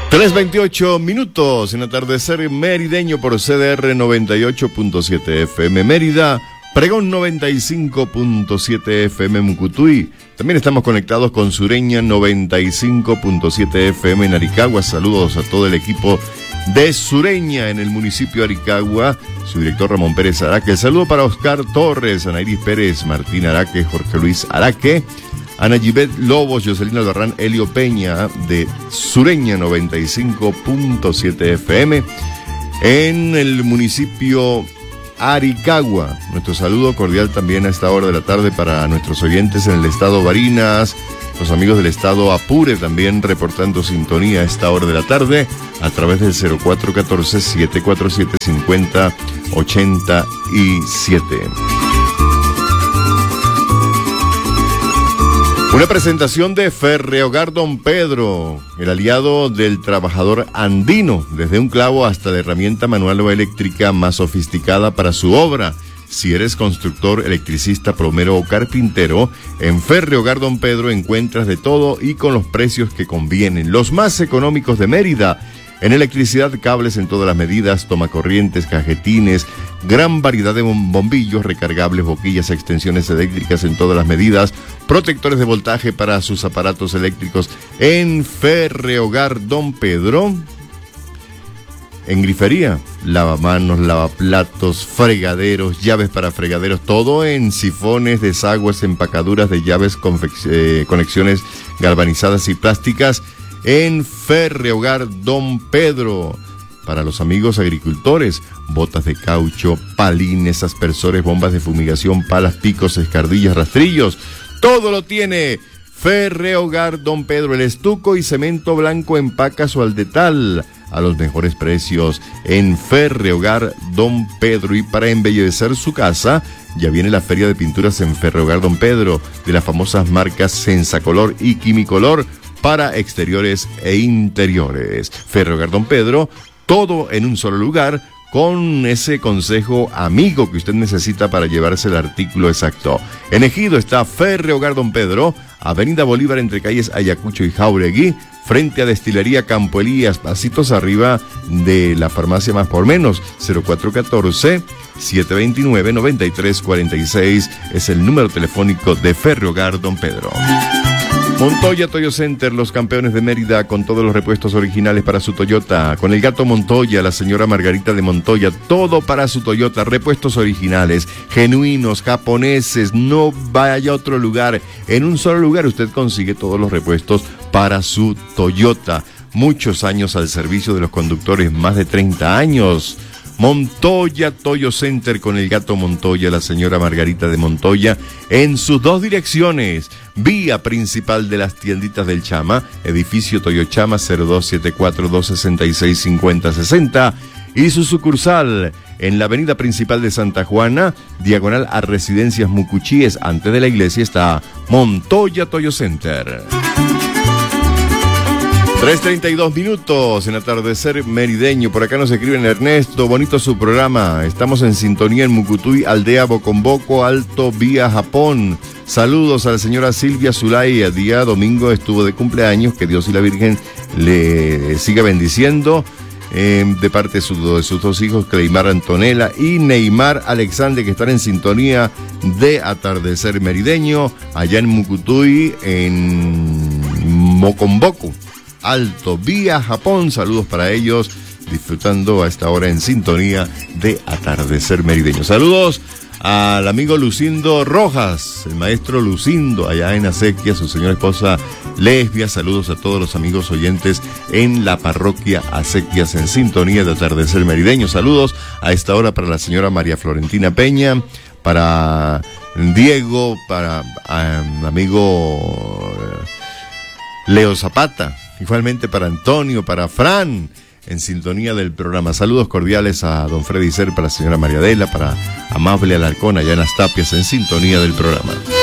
3:28 minutos en atardecer merideño por CDR 98.7 FM Mérida, Pregón 95.7 FM Mucutuy. También estamos conectados con Sureña 95.7 FM en Aricagua. Saludos a todo el equipo de Sureña en el municipio de Aricagua, su director Ramón Pérez Araque. El saludo para Oscar Torres, Anairis Pérez, Martín Araque, Jorge Luis Araque, Ana Gibet Lobos, Jocelyn Albarrán, Elio Peña de Sureña 95.7 FM en el municipio Aricagua. Nuestro saludo cordial también a esta hora de la tarde para nuestros oyentes en el estado Barinas, los amigos del estado Apure también reportando sintonía a esta hora de la tarde a través del 0414-747-5087. Una presentación de Ferrehogar Don Pedro, el aliado del trabajador andino, desde un clavo hasta la herramienta manual o eléctrica más sofisticada para su obra. Si eres constructor, electricista, plomero o carpintero, en Ferrehogar Don Pedro encuentras de todo y con los precios que convienen, los más económicos de Mérida. En electricidad, cables en todas las medidas, tomacorrientes, cajetines, gran variedad de bombillos recargables, boquillas, extensiones eléctricas en todas las medidas, protectores de voltaje para sus aparatos eléctricos en Ferrehogar Don Pedro. En grifería, lavamanos, lavaplatos, fregaderos, llaves para fregaderos, todo en sifones, desagües, empacaduras de llaves, conexiones galvanizadas y plásticas. En Ferrehogar Don Pedro. Para los amigos agricultores, botas de caucho, palines, aspersores, bombas de fumigación, palas, picos, escardillas, rastrillos. Todo lo tiene Ferrehogar Don Pedro. El estuco y cemento blanco en pacas o al detal a los mejores precios en Ferrehogar Don Pedro. Y para embellecer su casa, ya viene la feria de pinturas en Ferrehogar Don Pedro, de las famosas marcas Sensacolor y Quimicolor, para exteriores e interiores. Ferrehogar Don Pedro, todo en un solo lugar, con ese consejo amigo que usted necesita para llevarse el artículo exacto. En Ejido está Ferrehogar Don Pedro, Avenida Bolívar entre calles Ayacucho y Jauregui, frente a Destilería Campo Elías, pasitos arriba de la farmacia Más por Menos. 0414-729-9346 es el número telefónico de Ferrehogar Don Pedro. Montoya Toyo Center, los campeones de Mérida, con todos los repuestos originales para su Toyota. Con el gato Montoya, la señora Margarita de Montoya, todo para su Toyota, repuestos originales, genuinos, japoneses, no vaya a otro lugar. En un solo lugar usted consigue todos los repuestos para su Toyota. Muchos años al servicio de los conductores, más de 30 años. Montoya Toyo Center con el gato Montoya, la señora Margarita de Montoya, en sus dos direcciones. Vía principal de las tienditas del Chama, edificio Toyo Chama 0274-266-5060. Y su sucursal en la avenida principal de Santa Juana, diagonal a Residencias Mucuchíes, antes de la iglesia, está Montoya Toyo Center. 3:32 minutos en atardecer merideño. Por acá nos escriben Ernesto, bonito su programa. Estamos en sintonía en Mucutuy, aldea Bocomboco, Alto Vía Japón. Saludos a la señora Silvia Zulay. El día domingo estuvo de cumpleaños. Que Dios y la Virgen le siga bendiciendo. De parte de sus dos hijos, Cleimar Antonella y Neymar Alexander, que están en sintonía de atardecer merideño allá en Mucutuy, en Bocomboco, Alto Vía Japón. Saludos para ellos, disfrutando a esta hora en sintonía de atardecer merideño. Saludos al amigo Lucindo Rojas, el maestro Lucindo, allá en Acequia, su señora esposa Lesbia. Saludos a todos los amigos oyentes en la parroquia Acequias en sintonía de atardecer merideño. Saludos a esta hora para la señora María Florentina Peña, para Diego, para amigo Leo Zapata, igualmente para Antonio, para Fran, en sintonía del programa. Saludos cordiales a don Freddy Ser, para la señora María Adela, para Amable Alarcón, allá en Las Tapias, en sintonía del programa.